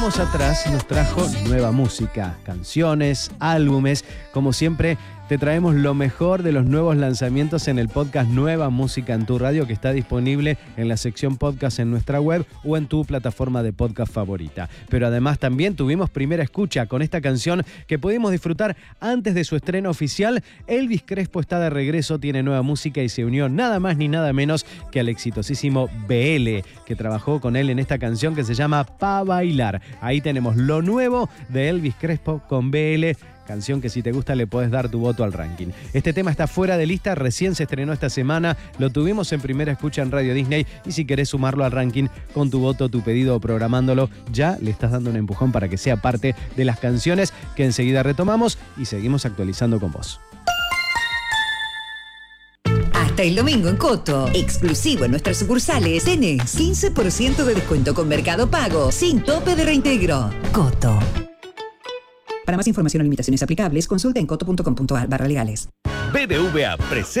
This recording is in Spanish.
dejamos atrás nos trajo nueva música, canciones, álbumes. Como siempre, te traemos lo mejor de los nuevos lanzamientos en el podcast Nueva Música en tu Radio, que está disponible en la sección podcast en nuestra web o en tu plataforma de podcast favorita. Pero además también tuvimos primera escucha con esta canción que pudimos disfrutar antes de su estreno oficial. Elvis Crespo está de regreso, tiene nueva música y se unió nada más ni nada menos que al exitosísimo BL, que trabajó con él en esta canción que se llama Pa' Bailar. Ahí tenemos lo nuevo de Elvis Crespo con BL, canción que si te gusta le podés dar tu voto al ranking. Este tema está fuera de lista, recién se estrenó esta semana, lo tuvimos en primera escucha en Radio Disney y si querés sumarlo al ranking con tu voto, tu pedido o programándolo, ya le estás dando un empujón para que sea parte de las canciones que enseguida retomamos y seguimos actualizando con vos. Hasta el domingo en Coto, exclusivo en nuestras sucursales, tenés 15% de descuento con Mercado Pago, sin tope de reintegro. Coto. Para más información o limitaciones aplicables, consulta en coto.com.ar/legales. BBVA presenta